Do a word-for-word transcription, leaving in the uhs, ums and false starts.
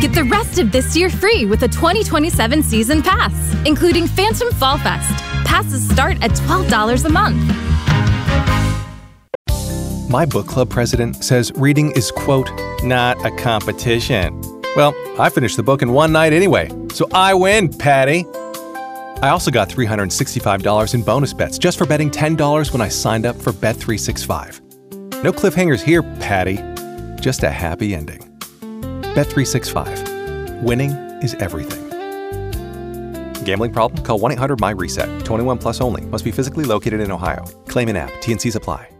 Get the rest of this year free with a twenty twenty-seven season pass, including Phantom Fall Fest. Passes start at twelve dollars a month. My book club president says reading is, quote, not a competition. Well, I finished the book in one night anyway, so I win, Patty. I also got three hundred sixty-five dollars in bonus bets just for betting ten dollars when I signed up for Bet three sixty-five. No cliffhangers here, Patty. Just a happy ending. Bet three sixty-five. Winning is everything. Gambling problem? Call one eight hundred M Y RESET. twenty-one plus only. Must be physically located in Ohio. Claim in app. T and Cs apply.